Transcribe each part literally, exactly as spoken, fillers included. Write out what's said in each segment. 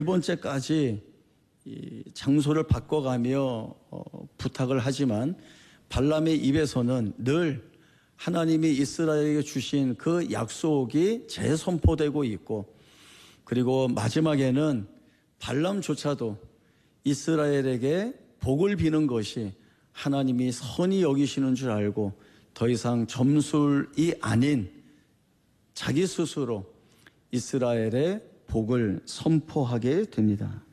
번째까지 이 장소를 바꿔가며 어, 부탁을 하지만 발람의 입에서는 늘 하나님이 이스라엘에게 주신 그 약속이 재선포되고 있고, 그리고 마지막에는 발람조차도 이스라엘에게 복을 비는 것이 하나님이 선히 여기시는 줄 알고 더 이상 점술이 아닌 자기 스스로 이스라엘의 복을 선포하게 됩니다.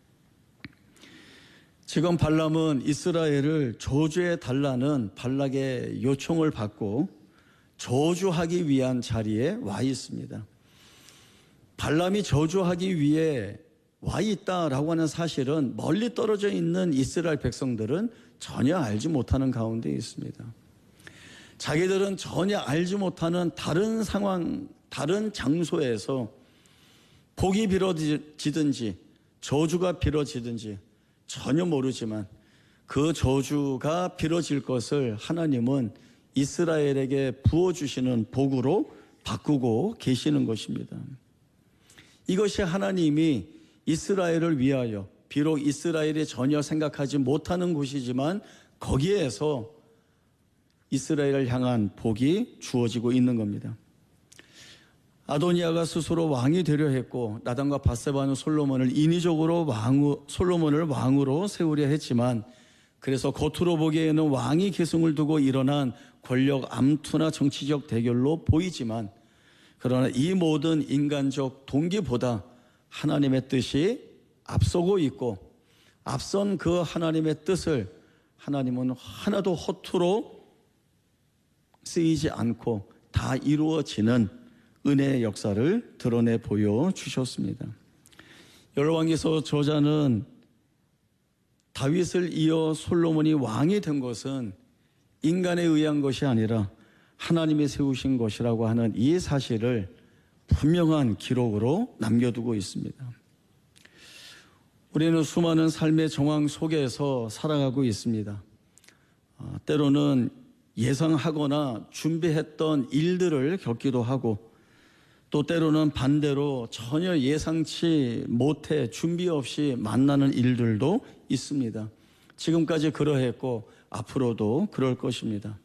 지금 발람은 이스라엘을 저주해 달라는 발락의 요청을 받고 저주하기 위한 자리에 와 있습니다. 발람이 저주하기 위해 와 있다라고 하는 사실은 멀리 떨어져 있는 이스라엘 백성들은 전혀 알지 못하는 가운데 있습니다. 자기들은 전혀 알지 못하는 다른 상황, 다른 장소에서 복이 빌어지든지 저주가 빌어지든지 전혀 모르지만 그 저주가 빌어질 것을 하나님은 이스라엘에게 부어주시는 복으로 바꾸고 계시는 것입니다. 이것이 하나님이 이스라엘을 위하여, 비록 이스라엘이 전혀 생각하지 못하는 곳이지만 거기에서 이스라엘을 향한 복이 주어지고 있는 겁니다. 아도니아가 스스로 왕이 되려 했고 나단과 밧세바는 솔로몬을 인위적으로 왕, 솔로몬을 왕으로 세우려 했지만, 그래서 겉으로 보기에는 왕이 계승을 두고 일어난 권력 암투나 정치적 대결로 보이지만, 그러나 이 모든 인간적 동기보다 하나님의 뜻이 앞서고 있고, 앞선 그 하나님의 뜻을 하나님은 하나도 허투루 쓰이지 않고 다 이루어지는 은혜의 역사를 드러내 보여주셨습니다. 열왕기서 저자는 다윗을 이어 솔로몬이 왕이 된 것은 인간에 의한 것이 아니라 하나님이 세우신 것이라고 하는 이 사실을 분명한 기록으로 남겨두고 있습니다. 우리는 수많은 삶의 정황 속에서 살아가고 있습니다. 때로는 예상하거나 준비했던 일들을 겪기도 하고, 또 때로는 반대로 전혀 예상치 못해 준비 없이 만나는 일들도 있습니다. 지금까지 그러했고 앞으로도 그럴 것입니다.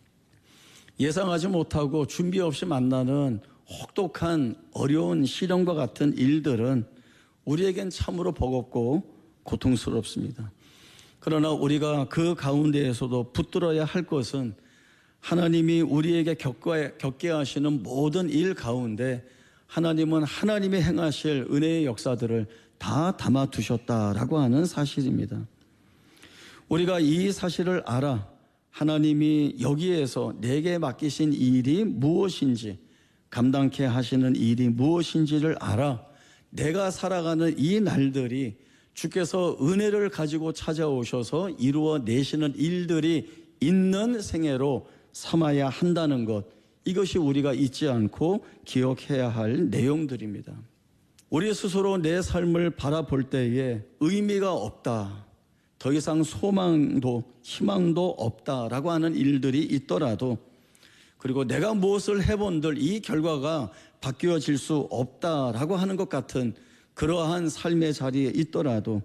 예상하지 못하고 준비 없이 만나는 혹독한 어려운 시련과 같은 일들은 우리에겐 참으로 버겁고 고통스럽습니다. 그러나 우리가 그 가운데에서도 붙들어야 할 것은 하나님이 우리에게 겪게 하시는 모든 일 가운데 하나님은 하나님이 행하실 은혜의 역사들을 다 담아두셨다라고 하는 사실입니다. 우리가 이 사실을 알아 하나님이 여기에서 내게 맡기신 일이 무엇인지, 감당케 하시는 일이 무엇인지를 알아 내가 살아가는 이 날들이 주께서 은혜를 가지고 찾아오셔서 이루어내시는 일들이 있는 생애로 삼아야 한다는 것, 이것이 우리가 잊지 않고 기억해야 할 내용들입니다. 우리 스스로 내 삶을 바라볼 때에 의미가 없다, 더 이상 소망도 희망도 없다라고 하는 일들이 있더라도, 그리고 내가 무엇을 해본들 이 결과가 바뀌어질 수 없다라고 하는 것 같은 그러한 삶의 자리에 있더라도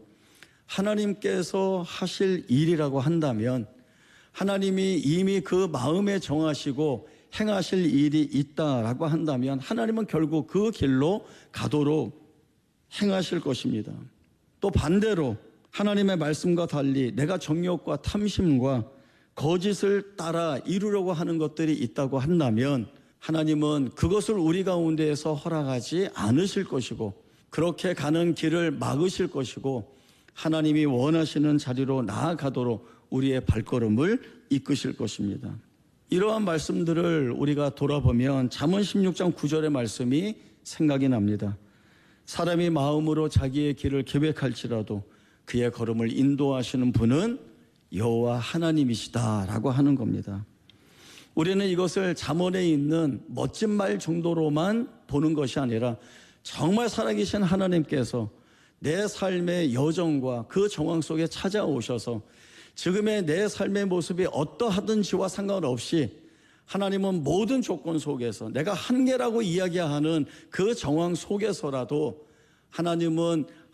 하나님께서 하실 일이라고 한다면, 하나님이 이미 그 마음에 정하시고 행하실 일이 있다라고 한다면 하나님은 결국 그 길로 가도록 행하실 것입니다. 또 반대로 하나님의 말씀과 달리 내가 정욕과 탐심과 거짓을 따라 이루려고 하는 것들이 있다고 한다면 하나님은 그것을 우리 가운데에서 허락하지 않으실 것이고, 그렇게 가는 길을 막으실 것이고, 하나님이 원하시는 자리로 나아가도록 우리의 발걸음을 이끄실 것입니다. 이러한 말씀들을 우리가 돌아보면 잠언 십육 장 구 절의 말씀이 생각이 납니다. 사람이 마음으로 자기의 길을 계획할지라도 그의 걸음을 인도하시는 분은 여호와 하나님이시다라고 하는 겁니다. 우리는 이것을 잠언에 있는 멋진 말 정도로만 보는 것이 아니라 정말 살아계신 하나님께서 내 삶의 여정과 그 정황 속에 찾아오셔서 지금의 내 삶의 모습이 어떠하든지와 상관없이 하나님은 모든 조건 속에서 내가 한계라고 이야기하는 그 정황 속에서라도 하나님은